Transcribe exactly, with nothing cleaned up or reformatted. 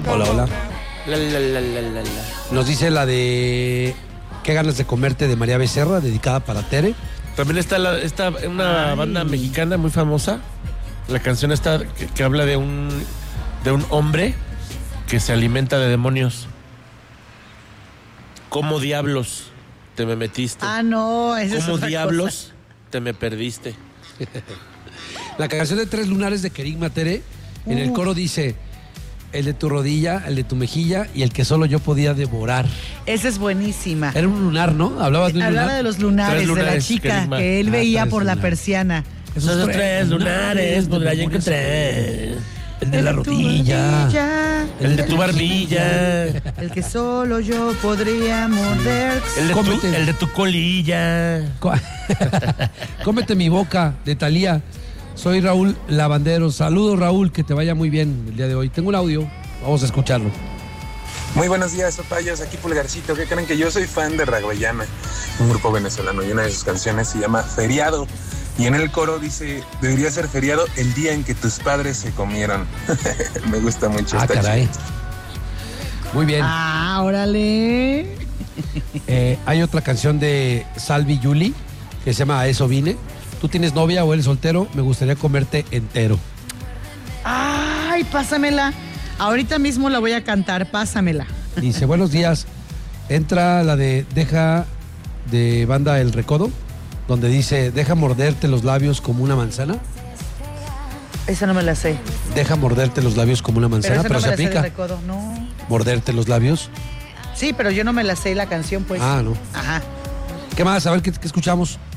Hola, hola. La, la, la, la, la, la. Nos dice la de ¿Qué ganas de comerte? De María Becerra, dedicada para Tere. También está la, esta, una Ay. banda mexicana muy famosa. La canción está que, que habla de un de un hombre que se alimenta de demonios. ¿Cómo diablos te me metiste? Ah, no, esa es ¿Cómo otra diablos cosa. te me perdiste? La canción de Tres Lunares de Kerigma, Tere, en el Uf. coro dice: el de tu rodilla, el de tu mejilla y el que solo yo podía devorar. Esa es buenísima. Era un lunar, ¿no? Hablabas de un Hablaba lunar. de los lunares, Tres de la lunares, chica Kerigma. que él Ah, veía tres por la lunares. persiana. Esos tres lunares podrá yo demonios. encontrar. El de la tu rodilla. rodilla, El de tu barbilla. el que solo yo podría morder. El de tu, Cómete. el de tu colilla. Co- Cómete mi boca, de Thalía. Soy Raúl Lavandero. Saludos, Raúl, que te vaya muy bien el día de hoy. Tengo un audio, vamos a escucharlo. Muy buenos días, Topayos. Aquí Pulgarcito. ¿Qué creen? Que yo soy fan de Raguayana, un grupo venezolano, y una de sus canciones se llama Feriado. Y en el coro dice: debería ser feriado el día en que tus padres se comieron. Me gusta mucho. Ah, está caray. chido. Muy bien. Ah, órale. Eh, hay otra canción de Salvi Yuli que se llama A eso vine. Tú tienes novia o eres soltero, me gustaría comerte entero. Ay, pásamela. Ahorita mismo la voy a cantar, pásamela. Dice: buenos días. Entra la de Deja de banda El Recodo, donde dice: deja morderte los labios como una manzana. Esa no me la sé. Deja morderte los labios como una Pero manzana, esa pero, no me se la sé de aplica. recodo, no. Morderte los labios. Sí, pero yo no me la sé la canción, pues. Ah, no. Ajá. ¿Qué más? A ver, ¿qué, qué escuchamos?